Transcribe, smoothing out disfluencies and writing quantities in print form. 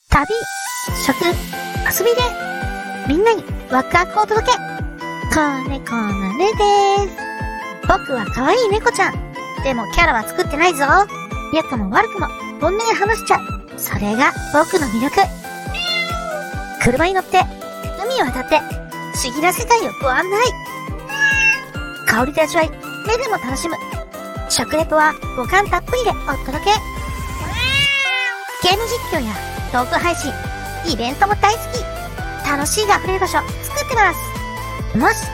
旅、食、遊びで、みんなにワクワクをお届け。子猫のねです。僕は可愛い猫ちゃん。でもキャラは作ってないぞ。良くも悪くも本音で話しちゃう。それが僕の魅力。車に乗って、海を渡って、不思議な世界をご案内。香りと味わい、目でも楽しむ。食レポは五感たっぷりでお届け。ゲーム実況やトーク配信、イベントも大好き。楽しいが溢れる場所作ってます。もし